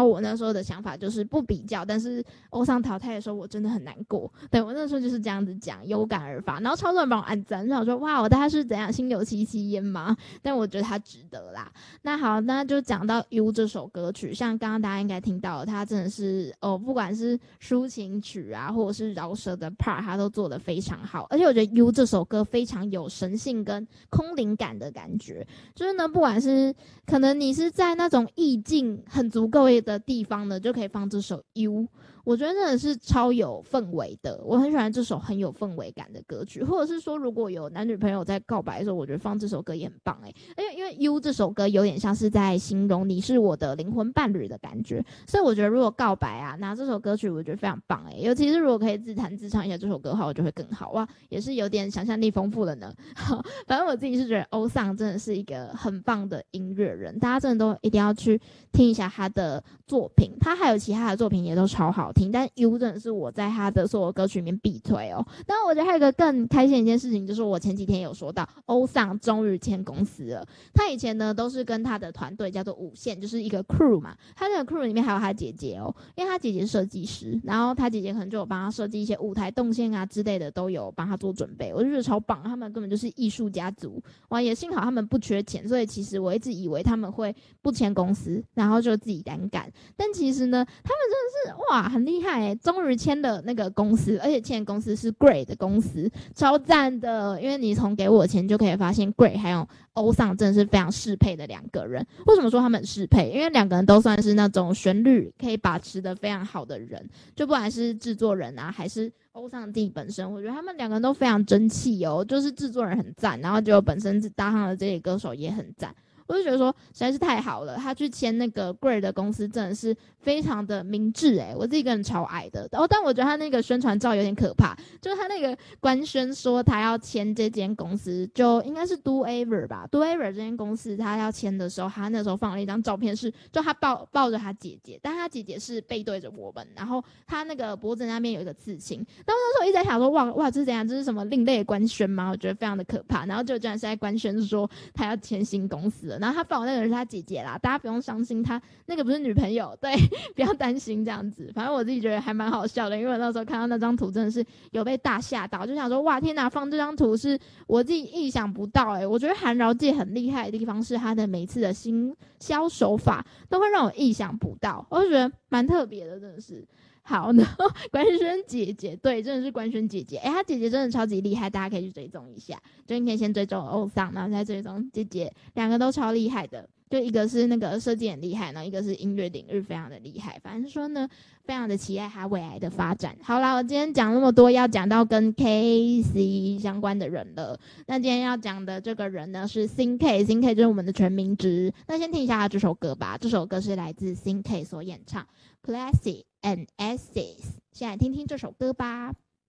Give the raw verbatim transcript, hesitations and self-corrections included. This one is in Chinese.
我那时候的想法就是不比较，但是欧桑淘汰的时候我真的很难过，对，我那时候就是这样子讲，有感而发，然后超多人帮我按赞，就想说哇，我他是怎样心有戚戚焉吗？但我觉得他值得啦。那好，那就讲到 U 这首歌曲，像刚刚大家应该听到了，它真的是哦，不管是抒情曲啊，或者是饶舌的 part， 它都做得非常好。而且我觉得 U 这首歌非常有神性跟空灵感的感觉，就是呢，不管是可能你是在那种意境很足够的地方呢，就可以放这首 U。我觉得真的是超有氛围的，我很喜欢这首很有氛围感的歌曲，或者是说如果有男女朋友在告白的时候，我觉得放这首歌也很棒哎，因为因为 U 这首歌有点像是在形容你是我的灵魂伴侣的感觉，所以我觉得如果告白啊拿这首歌曲，我觉得非常棒哎，尤其是如果可以自弹自唱一下这首歌的话，我就会更好哇，也是有点想象力丰富了呢。反正我自己是觉得欧桑真的是一个很棒的音乐人，大家真的都一定要去听一下他的作品，他还有其他的作品也都超好听，但 U 真的是我在他的所有歌曲里面必推哦。但我觉得还有一个更开心的一件事情，就是我前几天有说到欧桑终于签公司了。他以前呢都是跟他的团队叫做五线，就是一个 crew 嘛，他那个 crew 里面还有他姐姐哦，因为他姐姐是设计师，然后他姐姐可能就有帮他设计一些舞台动线啊之类的，都有帮他做准备，我就觉得超棒，他们根本就是艺术家族哇！也幸好他们不缺钱，所以其实我一直以为他们会不签公司，然后就自己单干，但其实呢，他们真的是哇很厉害哎，终于签了那个公司，而且签的公司是 Grey 的公司，超赞的！因为你从给我钱就可以发现 Grey 还有欧桑真的是非常适配的两个人。为什么说他们很适配？因为两个人都算是那种旋律可以把持的非常好的人，就不管是制作人啊，还是欧桑自己本身，我觉得他们两个人都非常争气哦。就是制作人很赞，然后结果本身搭上的这些歌手也很赞。我就觉得说实在是太好了，他去签那个 Grey 的公司真的是非常的明智诶、欸，我自己个人超爱的。然后但我觉得他那个宣传照有点可怕，就是他那个官宣说他要签这间公司，就应该是 Do Ever 吧 ，Do Ever 这间公司他要签的时候，他那时候放了一张照片是，就他抱抱着他姐姐，但他姐姐是背对着我们，然后他那个脖子那边有一个刺青。然后那时候我一直在想说，哇哇，这是怎样？这是什么另类的官宣吗？我觉得非常的可怕。然后就居然是在官宣说他要签新公司了。然后他放我那个人是他姐姐啦，大家不用伤心，他那个不是女朋友，对，不要担心这样子。反正我自己觉得还蛮好笑的，因为我那时候看到那张图真的是有被大吓到，就想说哇天哪，放这张图是我自己意想不到哎、欸。我觉得韩饶界很厉害的地方是他的每次的行销手法都会让我意想不到，我就觉得蛮特别的，真的是。好，然后官宣姐姐，对，真的是官宣姐姐，哎，她姐姐真的超级厉害，大家可以去追踪一下。就你可以先追踪欧桑，然后再追踪姐姐，两个都超厉害的。就一个是那个设计很厉害，然后一个是音乐领域非常的厉害。反正说呢，非常的期待他未来的发展。好啦，我今天讲那么多，要讲到跟 K C 相关的人了。那今天要讲的这个人呢是 Sing K，Sing K 就是我们的全名之。那先听一下他这首歌吧，这首歌是来自 Sing K 所演唱 Classy and Access， 先来听听这首歌吧。